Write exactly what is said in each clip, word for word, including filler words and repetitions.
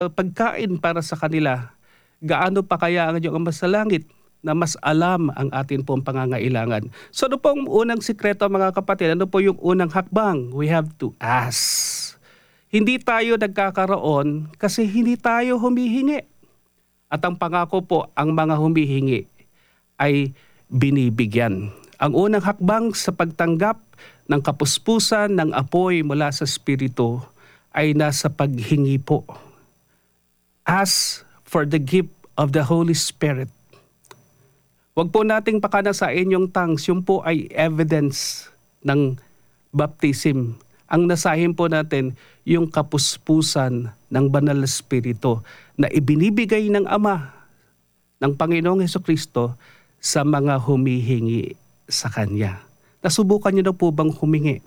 pagkain para sa kanila, gaano pa kaya ang inyong Ama sa langit na mas alam ang atin pong pangangailangan. So ano pong unang sikreto mga kapatid? Ano po yung unang hakbang? We have to ask. Hindi tayo nagkakaroon kasi hindi tayo humihingi. At ang pangako po, ang mga humihingi ay binibigyan. Ang unang hakbang sa pagtanggap ng kapuspusan ng apoy mula sa Espiritu ay nasa paghingi po. Ask for the gift of the Holy Spirit. Huwag po nating pakanasain yung tongues, yung po ay evidence ng baptism. Ang nasahin po natin yung kapuspusan ng Banal na Espiritu na ibinibigay ng Ama, ng Panginoong Hesukristo sa mga humihingi sa Kanya. Nasubukan niyo na po bang humingi?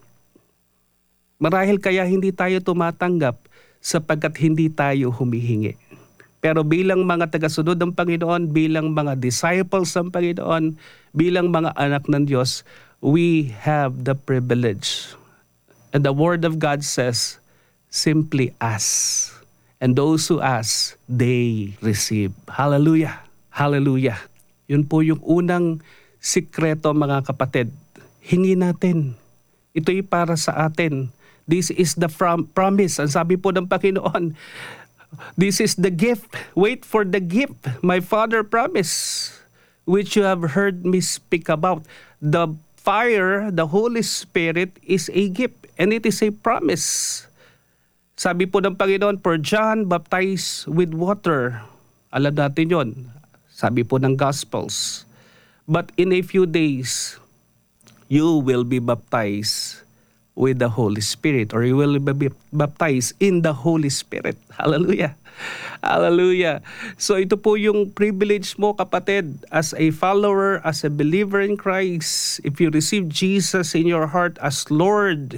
Marahil kaya hindi tayo tumatanggap sapagkat hindi tayo humihingi. Pero bilang mga tagasunod ng Panginoon, bilang mga disciples ng Panginoon, bilang mga anak ng Diyos, we have the privilege. And the Word of God says, simply ask. And those who ask, they receive. Hallelujah! Hallelujah! Yun po yung unang sikreto mga kapatid. Hingi natin. Ito'y para sa atin. This is the from, promise. Ang sabi po ng Panginoon, this is the gift. Wait for the gift my Father promised, which you have heard me speak about. The fire, the Holy Spirit is a gift and it is a promise. Sabi po ng Panginoon, for John baptized with water. Alam natin yon. Sabi po ng Gospels. But in a few days, you will be baptized with the Holy Spirit, or you will be baptized in the Holy Spirit. Hallelujah! Hallelujah! So ito po yung privilege mo kapatid as a follower, as a believer in Christ. If you receive Jesus in your heart as Lord,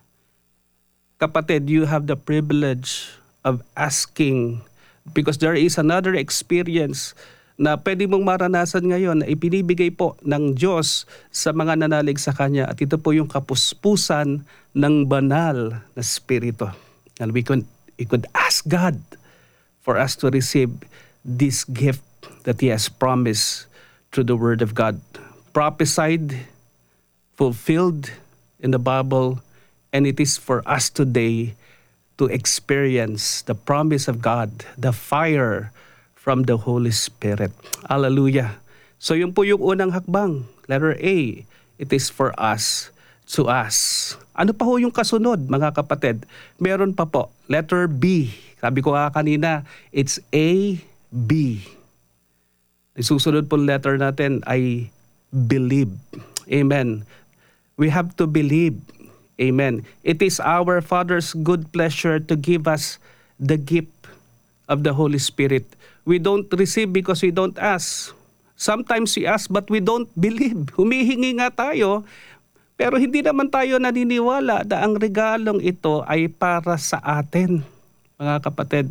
kapatid, you have the privilege of asking, because there is another experience na pwede mong maranasan ngayon na ipinibigay po ng Diyos sa mga nanalig sa Kanya. At ito po yung kapuspusan ng banal na Espiritu. And we could, we could ask God for us to receive this gift that He has promised through the Word of God. Prophesied, fulfilled in the Bible, and it is for us today to experience the promise of God, the fire from the Holy Spirit. Hallelujah. So yun po yung unang hakbang. Letter A, it is for us to ask. Ano pa ho yung kasunod, mga kapatid? Meron pa po. Letter B. Sabi ko nga kanina, it's A, B. Susunod po letter natin ay believe. Amen. We have to believe. Amen. It is our Father's good pleasure to give us the gift of the Holy Spirit. We don't receive because we don't ask. Sometimes we ask but we don't believe. Humihingi nga tayo, pero hindi naman tayo naniniwala na ang regalong ito ay para sa atin. Mga kapatid,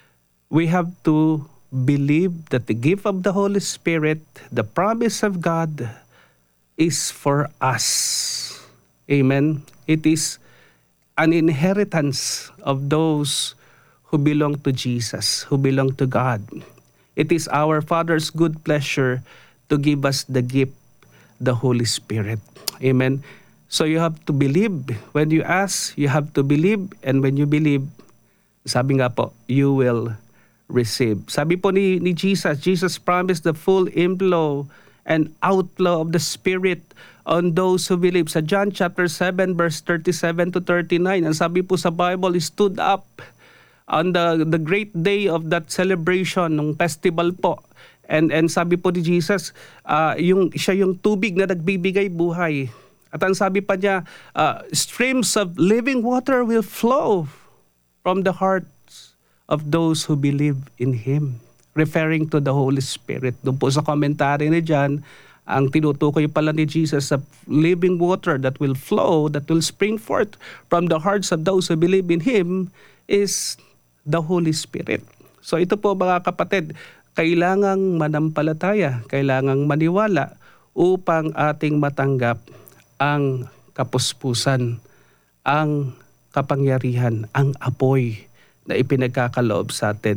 we have to believe that the gift of the Holy Spirit, the promise of God, is for us. Amen. It is an inheritance of those who belong to Jesus, who belong to God. It is our Father's good pleasure to give us the gift, the Holy Spirit. Amen. So you have to believe. When you ask, you have to believe. And when you believe, sabi nga po, you will receive. Sabi po ni, ni Jesus, Jesus promised the full inflow and outflow of the Spirit on those who believe. Sa John chapter seven, verse thirty-seven to thirty-nine, ang sabi po sa Bible, He stood up on the the great day of that celebration, ng festival po. And and sabi po ni Jesus, uh, yung siya yung tubig na nagbibigay buhay. At ang sabi pa niya, uh, streams of living water will flow from the hearts of those who believe in Him. Referring to the Holy Spirit. Doon po sa commentary ni John, ang tinutukoy pala ni Jesus sa living water that will flow, that will spring forth from the hearts of those who believe in Him is the Holy Spirit. So ito po mga kapatid, kailangang manampalataya, kailangang maniwala upang ating matanggap ang kapuspusan, ang kapangyarihan, ang apoy na ipinagkakaloob sa atin